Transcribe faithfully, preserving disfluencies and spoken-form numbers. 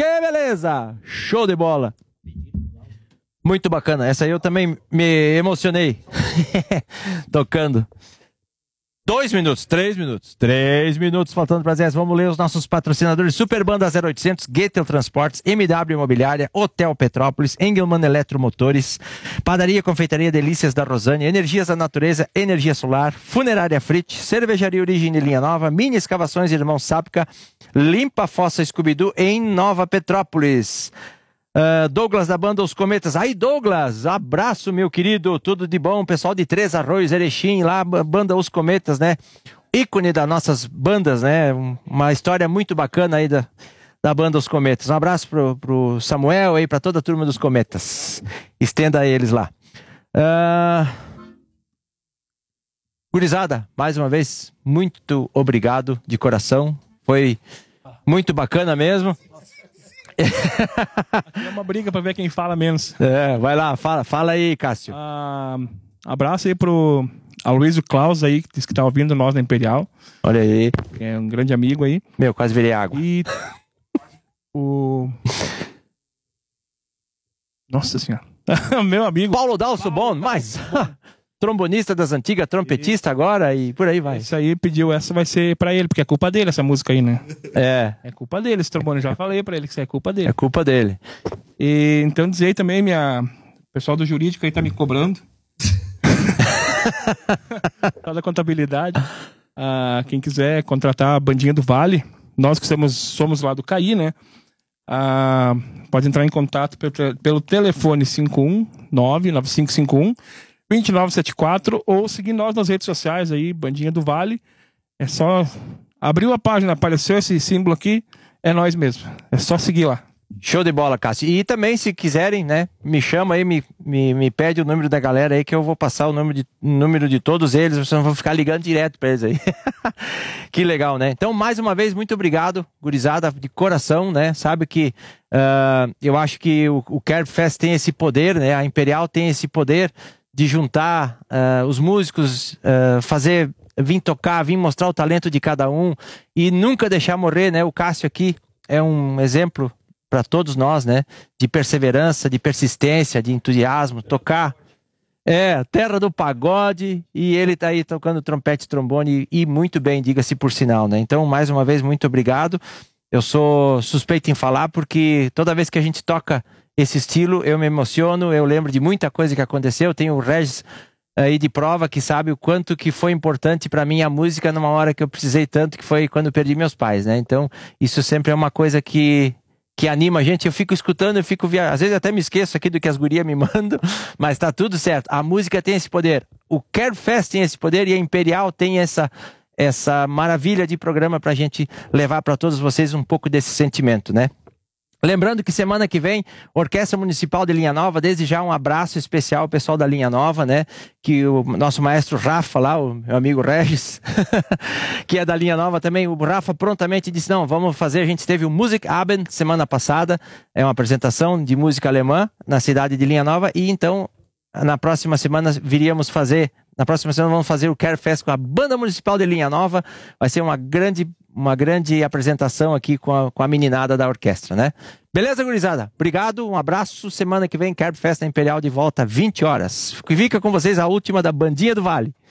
Que beleza! Show de bola! Muito bacana. Essa aí eu também me emocionei. Tocando. Dois minutos, três minutos. Três minutos faltando para as Vamos ler os nossos patrocinadores. Super Banda zero oitocentos, Getel Transportes, M W Imobiliária, Hotel Petrópolis, Engelmann Eletromotores, Padaria Confeitaria Delícias da Rosane, Energias da Natureza, Energia Solar, Funerária Frit, Cervejaria Origem de Linha Nova, Mini Escavações Irmão Sápica, Limpa Fossa Scooby-Doo em Nova Petrópolis. Uh, Douglas da banda Os Cometas. Aí, Douglas, abraço, meu querido, tudo de bom, pessoal de Três Arroios, Erechim, lá, banda Os Cometas, né? Ícone das nossas bandas, né? Uma história muito bacana aí da, da banda Os Cometas. Um abraço pro, pro Samuel aí, pra toda a turma dos Cometas. Estenda a eles lá. Uh... Gurizada, mais uma vez, muito obrigado de coração. Foi muito bacana mesmo. Aqui é uma briga pra ver quem fala menos. É, vai lá, fala, fala aí, Cássio. Ah, abraço aí pro Aloysio Klaus aí, que disse que tá ouvindo nós na Imperial. Olha aí. Que é um grande amigo aí. Meu, quase virei água. E o... Nossa senhora. Meu amigo. Paulo Dalso Bom, mas... trombonista das antigas, trompetista agora e por aí vai. Isso aí pediu, essa vai ser pra ele, porque é culpa dele essa música aí, né? É. É culpa dele esse trombone, já falei pra ele que isso é culpa dele. É culpa dele. E então dizer aí também, minha... o pessoal do jurídico aí tá me cobrando. Toda contabilidade. Ah, quem quiser contratar a bandinha do Vale, nós que somos, somos lá do C A I, né? Ah, pode entrar em contato pelo, pelo telefone cinco um nove nove cinco cinco um dois nove sete quatro ou seguir nós nas redes sociais aí, Bandinha do Vale. É só... Abriu a página, apareceu esse símbolo aqui, é nós mesmo. É só seguir lá. Show de bola, Cássio. E também, se quiserem, né, me chama aí, me, me, me pede o número da galera aí, que eu vou passar o número de, número de todos eles, vocês não vão ficar ligando direto pra eles aí. Que legal, né? Então, mais uma vez, muito obrigado, gurizada, de coração, né? Sabe que uh, eu acho que o, o Care Fest tem esse poder, né? A Imperial tem esse poder de juntar uh, os músicos, uh, fazer, vir tocar, vir mostrar o talento de cada um e nunca deixar morrer, né? O Cássio aqui é um exemplo para todos nós, né? De perseverança, de persistência, de entusiasmo, tocar. É, terra do pagode, e ele tá aí tocando trompete e trombone e muito bem, diga-se por sinal, né? Então, mais uma vez, muito obrigado. Eu sou suspeito em falar porque toda vez que a gente toca esse estilo, eu me emociono, eu lembro de muita coisa que aconteceu. Tenho o Regis aí de prova que sabe o quanto que foi importante para mim a música numa hora que eu precisei tanto, que foi quando eu perdi meus pais, né? Então, isso sempre é uma coisa que, que anima a gente. Eu fico escutando, eu fico via... às vezes até me esqueço aqui do que as gurias me mandam, mas tá tudo certo. A música tem esse poder, o Care Fest tem esse poder e a Imperial tem essa, essa maravilha de programa pra gente levar para todos vocês um pouco desse sentimento, né? Lembrando que semana que vem, Orquestra Municipal de Linha Nova, desde já um abraço especial ao pessoal da Linha Nova, né? Que o nosso maestro Rafa lá, o meu amigo Regis, que é da Linha Nova também, o Rafa prontamente disse, não, vamos fazer, a gente teve o Musikabend semana passada, é uma apresentação de música alemã na cidade de Linha Nova, e então, na próxima semana viríamos fazer, na próxima semana vamos fazer o Care Fest com a Banda Municipal de Linha Nova, vai ser uma grande... uma grande apresentação aqui com a, com a meninada da orquestra, né? Beleza, gurizada? Obrigado, um abraço. Semana que vem, Care Fest Imperial de volta, vinte horas. Fica com vocês a última da Bandinha do Vale.